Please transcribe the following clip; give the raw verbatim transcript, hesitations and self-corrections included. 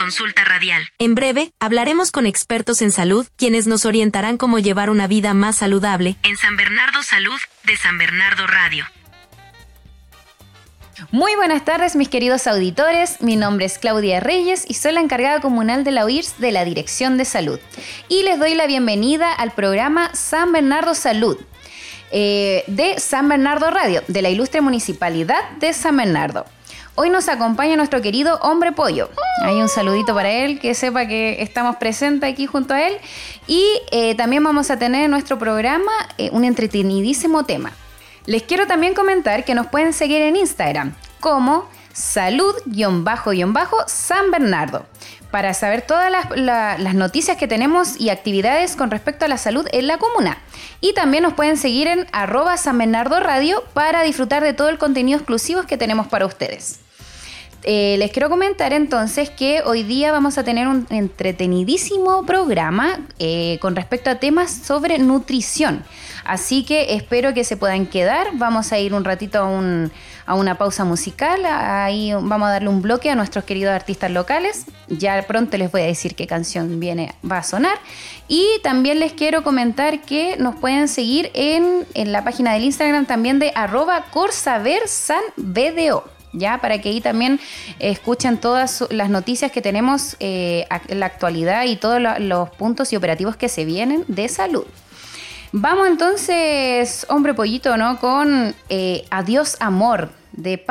consulta radial. En breve, hablaremos con expertos en salud, quienes nos orientarán cómo llevar una vida más saludable. En San Bernardo Salud, de San Bernardo Radio. Muy buenas tardes, mis queridos auditores. Mi nombre es Claudia Reyes y soy la encargada comunal de la U I R S de la Dirección de Salud. Y les doy la bienvenida al programa San Bernardo Salud, eh, de San Bernardo Radio, de la ilustre Municipalidad de San Bernardo. Hoy nos acompaña nuestro querido Hombre Pollo. Hay un saludito para él, que sepa que estamos presentes aquí junto a él. Y eh, también vamos a tener en nuestro programa eh, un entretenidísimo tema. Les quiero también comentar que nos pueden seguir en Instagram como salud-San Bernardo para saber todas las, la, las noticias que tenemos y actividades con respecto a la salud en la comuna. Y también nos pueden seguir en arroba San Bernardo Radio para disfrutar de todo el contenido exclusivo que tenemos para ustedes. Eh, les quiero comentar entonces que hoy día vamos a tener un entretenidísimo programa eh, con respecto a temas sobre nutrición. Así que espero que se puedan quedar. Vamos a ir un ratito a, un, a una pausa musical. Ahí vamos a darle un bloque a nuestros queridos artistas locales. Ya pronto les voy a decir qué canción viene, va a sonar. Y también les quiero comentar que nos pueden seguir en, en la página del Instagram también de arroba corsaversanbdo. Ya, para que ahí también escuchen todas las noticias que tenemos eh, en la actualidad y todos los puntos y operativos que se vienen de salud. Vamos entonces, Hombre Pollito, ¿no? Con eh, Adiós Amor de